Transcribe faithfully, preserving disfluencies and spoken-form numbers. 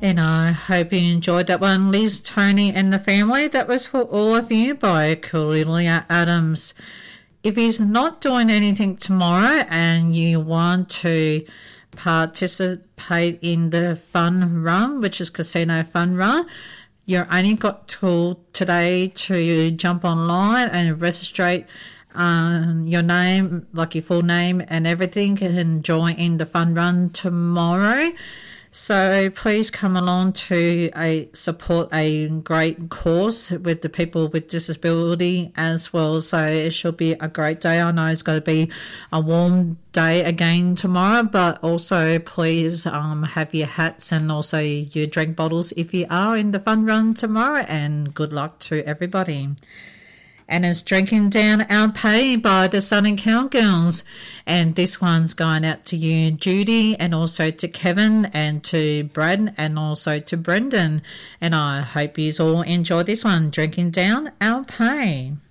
And I hope you enjoyed that one, Liz, Tony and the family. That was for all of you by Cornelia Adams. If he's not doing anything tomorrow and you want to participate in the fun run, which is Casino Fun Run, you've only got till today to jump online and register um, your name, like your full name and everything, and join in the fun run tomorrow. So please come along to a support a great cause with the people with disability as well. So it should be a great day. I know it's going to be a warm day again tomorrow, but also please um, have your hats and also your drink bottles if you are in the fun run tomorrow, and good luck to everybody. And it's Drinking Down Our Pay by the Southern Cowgirls. And this one's going out to you, Judy, and also to Kevin and to Brad and also to Brendan. And I hope you all enjoy this one, Drinking Down Our Pay.